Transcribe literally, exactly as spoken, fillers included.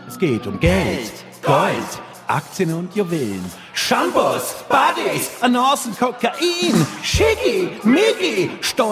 Es geht um Geld, Gold, Aktien und Juwelen. Shampoos, Buddies, Annoncen, Kokain, Schicki, Miggi, Steuern.